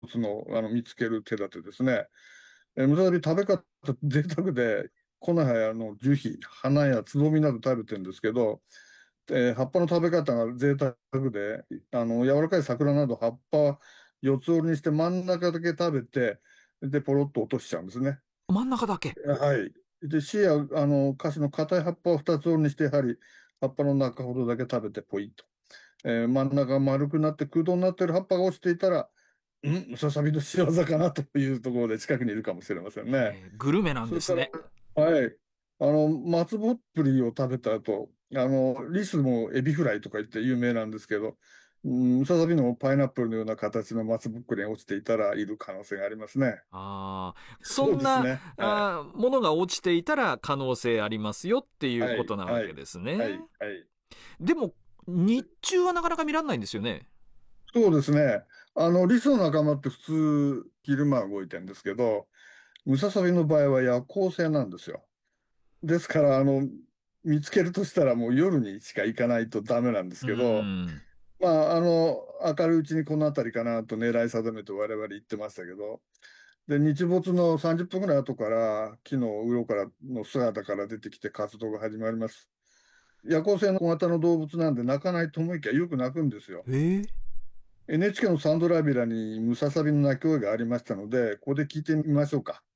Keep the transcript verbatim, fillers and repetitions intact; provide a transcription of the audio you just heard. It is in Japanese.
つの、あの、見つける手立てですね。えームササビ食べ方贅沢で、コノハやあの樹皮、花やつぼみなど食べてるんですけど、えー葉っぱの食べ方が贅沢で、あの、柔らかい桜など葉っぱ四つ折りにして真ん中だけ食べて、で、ポロッと落としちゃうんですね。 真ん中だけ。 はい。で、シや、あの、カシの硬い葉っぱを二つ折りにして、やはり葉っぱの中ほどだけ食べてポイッと。えー真ん中が丸くなって空洞になっている葉っぱが落ちていたら、んムササビの仕業かなというところで近くにいるかもしれませんね。 へえ、グルメなんそれから、 ですね。 はい。あの、松ぼっくりを食べた後、あの、リスもエビフライとか言って有名なんですけど、うん、ムササビのパイナップルのような形の松ぼっくりが落ちていたらいる可能性がありますね。 ああ、そそうんな、 ですね。はい。 あーものが落ちていたら可能性ありますよっていうはい。 ことなわはい。 けですはい。 ね。 はい。 でも、日中はなかなか見らんないんですよね。 そうですね。あの、リスの仲間って普通、昼間動いてるんですけど、ムササビの場合は夜行性なんですよ。ですから、あの、見つけるとしたらもう夜にしか行かないとダメなんですうーけど、 ん。 まあ、あの、明るいうちにこの辺りかなと狙い定めて我々言ってましたけど、で、日没のさんじゅっぷんぐらい後から、木の上からの姿から出てきて活動が始まります。夜行性の小型の動物なんで鳴かないと思いきやよく鳴くんですよ。 ええ。 エヌエイチケー のサンドラビラにムササビの鳴き声がありましたので、ここで聞いてみましょうか。